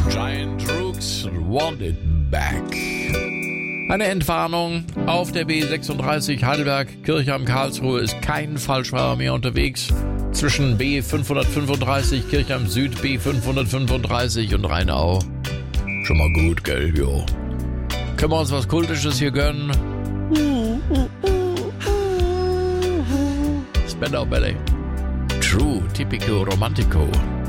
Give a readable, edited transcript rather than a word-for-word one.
Giant Rooks Want It Back. Eine Entwarnung. Auf der B36 Heidelberg-Kirchheim Karlsruhe ist kein Falschfahrer mehr unterwegs. Zwischen B535 Kirchheim Süd, B535 und Rheinau. Schon mal gut, gell, jo. Können wir uns was Kultisches hier gönnen? Spandau Ballet. True, Typico Romantico.